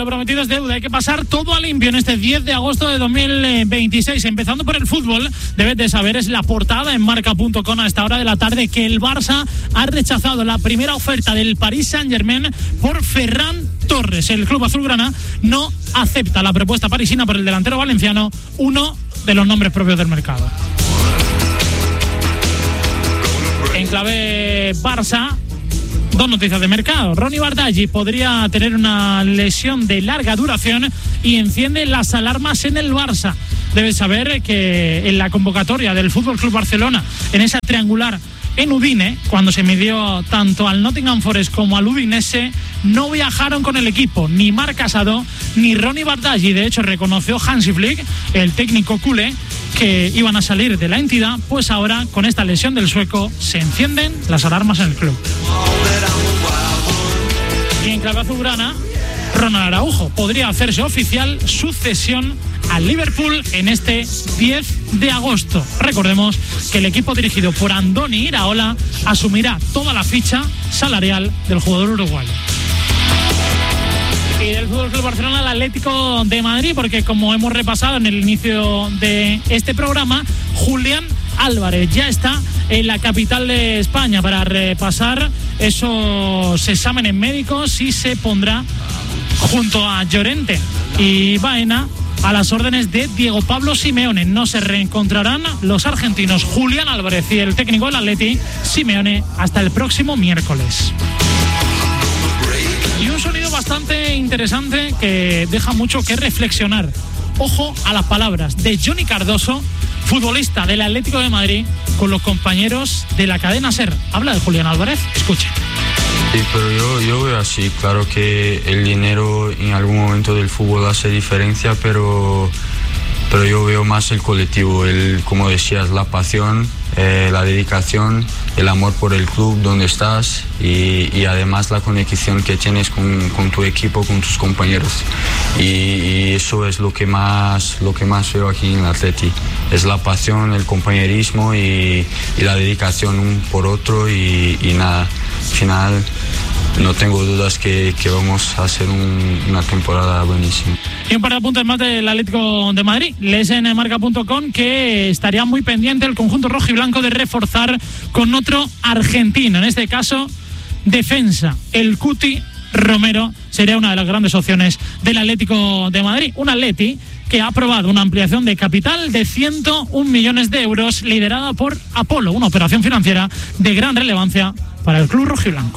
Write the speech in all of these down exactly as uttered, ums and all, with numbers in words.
lo prometido es deuda. Hay que pasar todo a limpio en este diez de agosto de dos mil veintiséis. Empezando por el fútbol, debes de saber, es la portada en marca punto com a esta hora de la tarde, que el Barça ha rechazado la primera oferta del Paris Saint-Germain por Ferran Torres. El club azulgrana no acepta la propuesta parisina por el delantero valenciano, uno de los nombres propios del mercado. En clave Barça, dos noticias de mercado. Ronny Bardghji podría tener una lesión de larga duración y enciende las alarmas en el Barça. Debes saber que en la convocatoria del F C Barcelona, en esa triangular en Udine, cuando se midió tanto al Nottingham Forest como al Udinese, no viajaron con el equipo ni Marc Casado ni Ronny Bardghji. De hecho, reconoció Hansi Flick, el técnico culé, que iban a salir de la entidad. Pues ahora, con esta lesión del sueco, se encienden las alarmas en el club. Y en clave azulgrana, Ronald Araujo podría hacerse oficial su cesión al Liverpool en este diez de agosto. Recordemos que el equipo dirigido por Andoni Iraola asumirá toda la ficha salarial del jugador uruguayo. Y del F C Barcelona al Atlético de Madrid, porque como hemos repasado en el inicio de este programa, Julián Álvarez ya está en la capital de España para repasar esos exámenes médicos y se pondrá junto a Llorente y Baena a las órdenes de Diego Pablo Simeone. No se reencontrarán los argentinos Julián Álvarez y el técnico del Atleti, Simeone, hasta el próximo miércoles. Y un sonido bastante interesante que deja mucho que reflexionar. Ojo a las palabras de Johnny Cardoso, futbolista del Atlético de Madrid, con los compañeros de la cadena SER. Habla de Julián Álvarez, escuche. Sí, pero yo, yo veo así, claro que el dinero en algún momento del fútbol hace diferencia, pero, pero yo veo más el colectivo, el, como decías, la pasión, eh, la dedicación, el amor por el club donde estás y, y además la conexión que tienes con, con tu equipo, con tus compañeros. Y, y eso es lo que más, lo que más veo aquí en el Atleti, es la pasión, el compañerismo y, y la dedicación un por otro y, y nada, al final no tengo dudas que, que vamos a hacer un, una temporada buenísima. Y un par de apuntes más del Atlético de Madrid. Lees en marca punto com que estaría muy pendiente el conjunto rojo y blanco de reforzar con otro argentino, en este caso defensa. El Cuti Romero sería una de las grandes opciones del Atlético de Madrid. Un Atleti que ha aprobado una ampliación de capital de ciento un millones de euros liderada por Apolo, una operación financiera de gran relevancia para el club rojiblanco.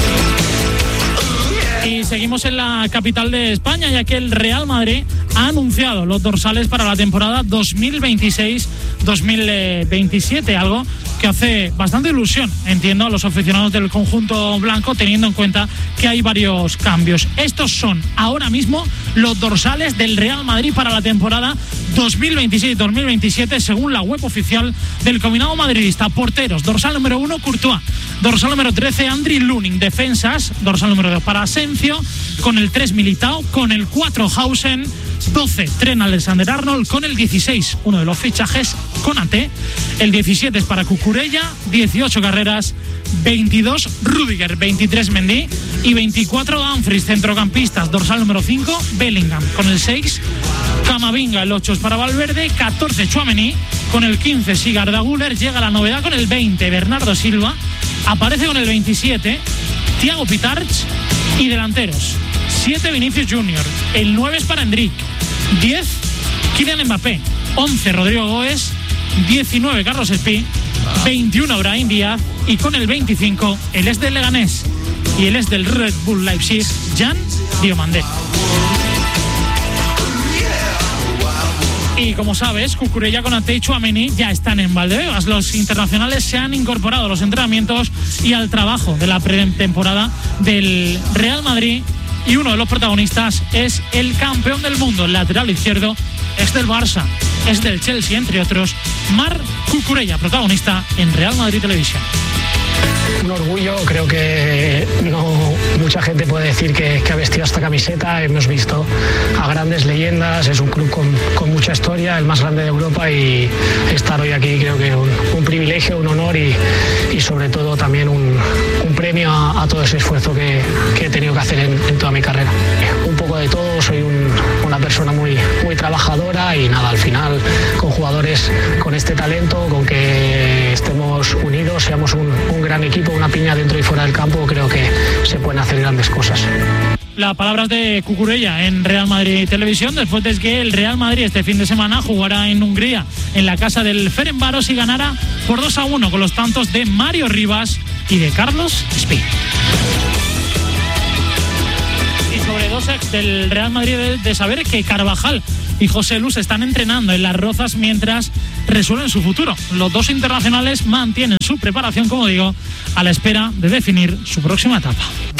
Y seguimos en la capital de España, ya que el Real Madrid ha anunciado los dorsales para la temporada dos mil veintiséis dos mil veintisiete, algo que hace bastante ilusión, entiendo, a los aficionados del conjunto blanco, teniendo en cuenta que hay varios cambios. Estos son ahora mismo los dorsales del Real Madrid para la temporada dos mil veintiséis dos mil veintisiete, según la web oficial del combinado madridista. Porteros: dorsal número uno, Courtois; dorsal número trece, Andriy Lunin; defensas: dorsal número dos para Asencio, con el tres Militao, con el cuatro Hausen, doce Trent Alexander-Arnold, con el dieciséis, uno de los fichajes, Konaté; el diecisiete es para Cucurella, dieciocho Carreras, veintidós Rüdiger, veintitrés Mendy y veinticuatro Dumfries. Centrocampistas: dorsal número cinco, Bellingham; con el seis Camavinga; el ocho es para Valverde, catorce Tchouaméni; con el quince Sigarda Güler. Llega la novedad con el veinte, Bernardo Silva; aparece con el veintisiete Thiago Pitarch. Y delanteros: siete Vinicius Junior, el nueve es para Endrick, diez Kylian Mbappé, once Rodrigo Goes, diecinueve Carlos Espí, veintiuno Brahim Díaz y con el veinticinco el es del Leganés y el es del Red Bull Leipzig, Jan Diomandé. Y como sabes, Cucurella, Konaté y Tchouaméni ya están en Valdebebas. Los internacionales se han incorporado a los entrenamientos y al trabajo de la pretemporada del Real Madrid. Y uno de los protagonistas es el campeón del mundo, el lateral izquierdo, es del Barça, es del Chelsea, entre otros, Marc Cucurella, protagonista en Real Madrid Televisión. Un orgullo, creo que no mucha gente puede decir que, que ha vestido esta camiseta. Hemos visto a grandes leyendas, es un club con, con mucha historia, el más grande de Europa, y estar hoy aquí creo que es un, un privilegio, un honor y, y sobre todo también un, un premio a, a todo ese esfuerzo que, que he tenido que hacer en, en toda mi carrera. Un poco de todo, jugadores con este talento, con que estemos unidos, seamos un, un gran equipo, una piña dentro y fuera del campo, creo que se pueden hacer grandes cosas. Las palabras de Cucurella en Real Madrid Televisión, después de que el Real Madrid este fin de semana jugará en Hungría, en la casa del Ferencváros, y ganará por dos a uno con los tantos de Mario Rivas y de Carlos Espí. Y sobre dos ex del Real Madrid, de, de saber que Carvajal y José Lu están entrenando en Las Rozas mientras resuelven su futuro. Los dos internacionales mantienen su preparación, como digo, a la espera de definir su próxima etapa.